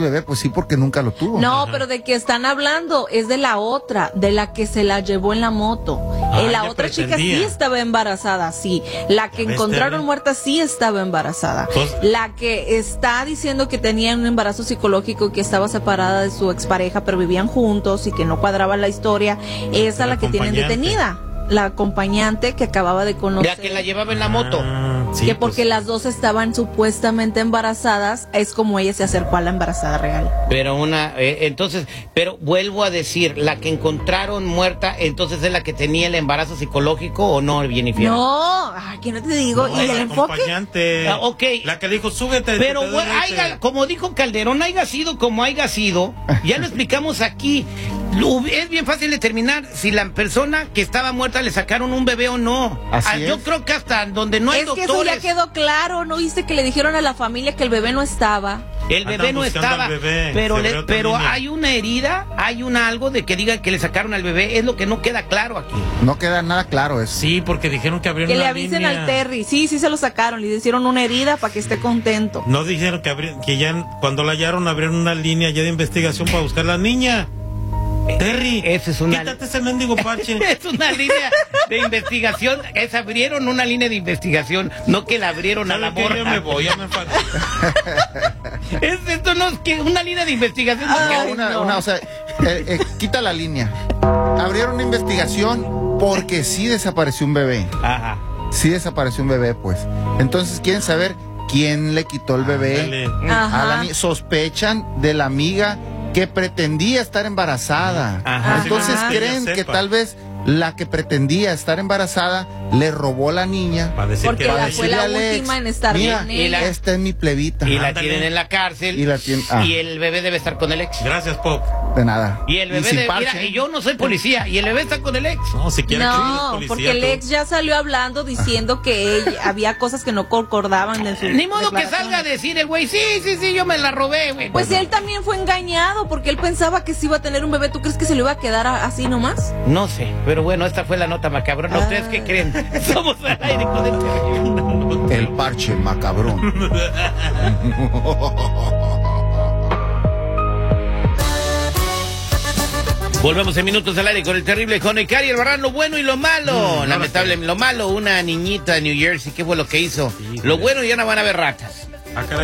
bebé, pues sí, porque nunca lo tuvo. No, pero de que están hablando es de la otra, de la que se la llevó en la moto. La otra chica sí estaba embarazada, sí. La que encontraron muerta sí estaba embarazada. La que está diciendo que tenía un embarazo psicológico, que estaba separada de su expareja, pero vivían juntos y que no cuadraba la historia, esa es la que tienen detenida. La acompañante que acababa de conocer. La que la llevaba en la moto. Sí, que porque las dos estaban supuestamente embarazadas, es como ella se acercó a la embarazada real. Pero pero vuelvo a decir, la que encontraron muerta, entonces es la que tenía el embarazo psicológico, ¿o no, Jennifer? No, que no te digo. No, ¿y el enfoque? Okay. La que dijo, súbete. Pero como dijo Calderón, haya sido como haya sido, ya lo explicamos aquí. Es bien fácil determinar si la persona que estaba muerta le sacaron un bebé o no. Yo creo que hasta donde no hay doctores. Es que eso ya quedó claro, ¿no viste que le dijeron a la familia que el bebé no estaba? El bebé no estaba, pero hay una herida, hay algo de que digan que le sacaron al bebé, es lo que no queda claro aquí. No queda nada claro eso. Sí, porque dijeron que abrieron una línea. Que le avisen al Terry, sí se lo sacaron, le hicieron una herida para que esté contento. No dijeron que ya cuando la hallaron abrieron una línea ya de investigación para buscar a la niña. Terry, quítate ese mendigo parche. Es una línea de investigación. Abrieron una línea de investigación, no que la abrieron a la morra. Yo me voy, ya me falta. Esto no es que una línea de investigación. Quita la línea. Abrieron una investigación porque sí desapareció un bebé. Ajá. Sí desapareció un bebé, pues. Entonces quieren saber quién le quitó el bebé. Sospechan de la amiga que pretendía estar embarazada. Entonces creen que tal vez la que pretendía estar embarazada le robó la niña. Porque fue la última en estar bien. Esta es mi plebita. Y la tienen en la cárcel. Y el bebé debe estar con el ex. Gracias, Pop. De nada. Y el bebé y yo no soy policía. Y el bebé está con el ex. No, si quiere porque el ex ya salió hablando diciendo que había cosas que no concordaban en su. Ni modo que salga a decir el güey, sí, yo me la robé, güey. Pues él también fue engañado porque él pensaba que sí iba a tener un bebé. ¿Tú crees que se le iba a quedar así nomás? No sé, pero bueno, esta fue la nota macabrona. ¿Ustedes qué creen? Somos al aire con el terrible. El parche macabrón. Volvemos en minutos al aire con el terrible Johnny Cari, el Barran, lo bueno y lo malo. Lamentable, lo malo, una niñita de New Jersey, ¿qué fue lo que hizo? Lo bueno, ya no van a haber ratas.